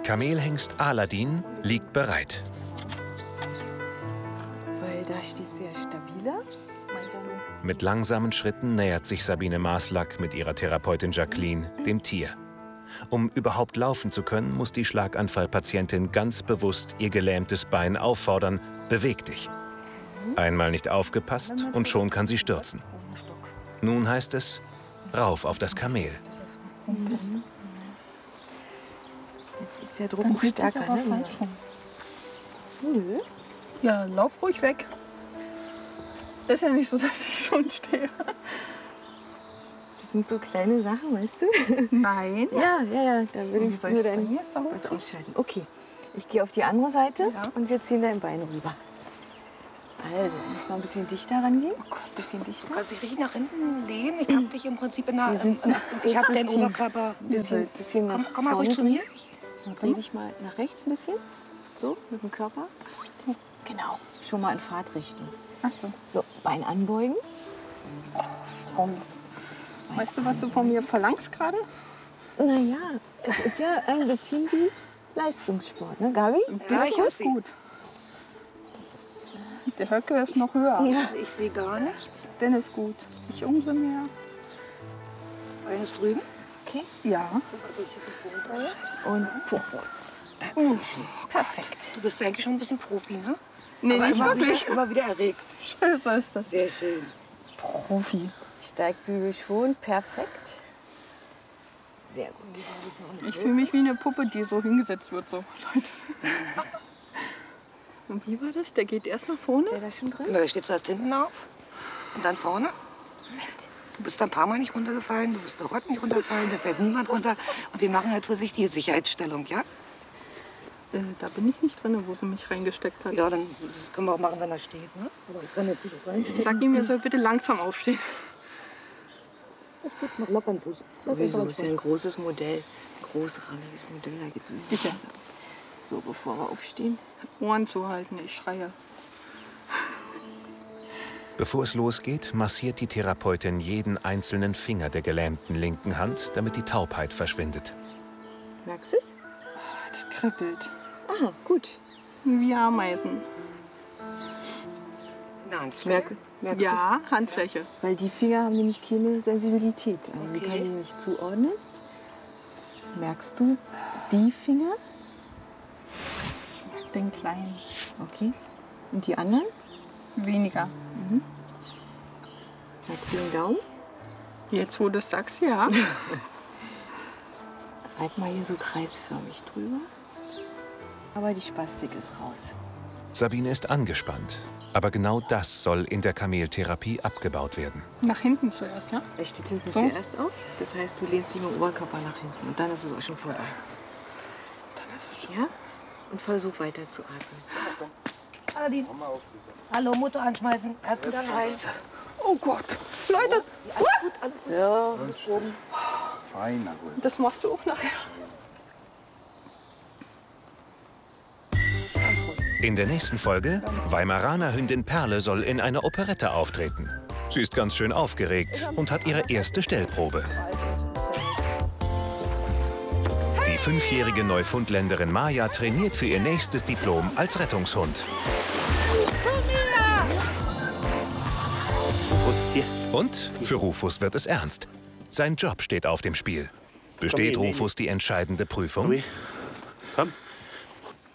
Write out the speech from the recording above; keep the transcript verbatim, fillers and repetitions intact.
Kamelhengst Aladin liegt bereit. Weil da stehst du ja stabiler. Mit langsamen Schritten nähert sich Sabine Maslak mit ihrer Therapeutin Jacqueline dem Tier. Um überhaupt laufen zu können, muss die Schlaganfallpatientin ganz bewusst ihr gelähmtes Bein auffordern: Beweg dich. Einmal nicht aufgepasst und schon kann sie stürzen. Nun heißt es, rauf auf das Kamel. Jetzt ist der Druck auch stärker. Aber Ne? falsch rum. Nö. Ja, lauf ruhig weg. Ist ja nicht so, dass ich schon stehe. Das sind so kleine Sachen, weißt du? Nein. Ja, ja, ja. Da will Wie ich soll nur ich's dein denn jetzt da was hochziehen? ausschalten. Okay, ich gehe auf die andere Seite Ja. und wir ziehen dein Bein rüber. Also, muss noch ein bisschen dichter rangehen. Oh Gott, ein bisschen dichter. Du kannst dich richtig nach hinten lehnen. Ich hab dich im Prinzip in der... Wir sind im, im, ich hab den bisschen- Oberkörper... Ein bisschen, bisschen Komm, nach komm mal vorne ruhig zu mir. drehen. Dreh dich mal nach rechts ein bisschen. So, mit dem Körper. Genau. Schon mal in Fahrtrichtung. Ach so. So, Bein anbeugen. Frau. Weißt du, was du von mir verlangst gerade? Naja, es ist ja ein bisschen wie Leistungssport, ne, Gabi? Ja, ich ich hab ist sie. gut. Der Höcke ist noch höher. Ja. Also ich sehe gar nichts. Den ist gut. Ich umso mehr. Eines drüben. Okay. Ja. Und puh, dazwischen. Perfekt. Du bist eigentlich schon ein bisschen Profi, ne? Nee, Aber nicht immer wirklich. Wieder, immer wieder erregt. Scheiße ist das. Sehr schön. Profi. Steigbügel schon. Perfekt. Sehr gut. Ich fühle mich wie eine Puppe, die so hingesetzt wird. So, Leute. Und wie war das? Der geht erst nach vorne? Ist der da schon drin? Genau, da steht erst hinten auf und dann vorne. Du bist ein paar Mal nicht runtergefallen, du wirst noch heute nicht runterfallen, da fällt niemand runter. Und wir machen halt zur Sicht die Sicherheitsstellung, ja? Äh, da bin ich nicht drin, wo sie mich reingesteckt hat. Ja, dann das können wir auch machen, wenn er steht, ne? Aber ich kann natürlich auch reinstehen. Sag ihm, er soll bitte langsam aufstehen. Ist gut, mach locker den Fuß. Sowieso ist ja ein großes Modell. Ein großrahmiges Modell. Da geht's sowieso. Sicher. So, bevor wir aufstehen. Ohren zuhalten, ich schreie. Bevor es losgeht, massiert die Therapeutin jeden einzelnen Finger der gelähmten linken Hand, damit die Taubheit verschwindet. Merkst du es? Ah, das kribbelt. Aha, gut. Wie Ameisen. Na, ein Merk, merkst Ja, Handfläche. du? Weil die Finger haben nämlich keine Sensibilität. Also sie Okay. kann die nicht zuordnen. Merkst du die Finger? Den kleinen. Okay. Und die anderen? Weniger. Merkst du den Daumen? Jetzt, wo du es sagst, ja. Reib mal hier so kreisförmig drüber. Aber die Spastik ist raus. Sabine ist angespannt, aber genau das soll in der Kameltherapie abgebaut werden. Nach hinten zuerst, ja? Er steht hinten So. zuerst auf. Das heißt, du lehnst dich mit dem Oberkörper nach hinten. Und dann ist es auch schon vorbei. Dann ist es schon. Ja? Und versuch weiter zu atmen. Aladin. Hallo, Motor anschmeißen. Erst wieder rein. Oh Gott. Leute, So, oben. Feiner wohl. das machst du auch nachher. In der nächsten Folge, Weimaraner Hündin Perle soll in einer Operette auftreten. Sie ist ganz schön aufgeregt und hat ihre erste Stellprobe. Die fünfjährige Neufundländerin Maja trainiert für ihr nächstes Diplom als Rettungshund. Und für Rufus wird es ernst. Sein Job steht auf dem Spiel. Besteht Komm, Emi, Rufus die entscheidende Prüfung? Komm.